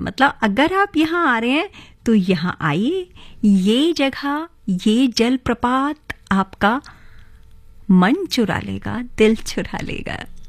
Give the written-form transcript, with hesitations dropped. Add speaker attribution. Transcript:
Speaker 1: मतलब अगर आप यहाँ आ रहे हैं तो यहाँ आइए, ये जगह, ये जलप्रपात आपका मन चुरा लेगा, दिल चुरा लेगा।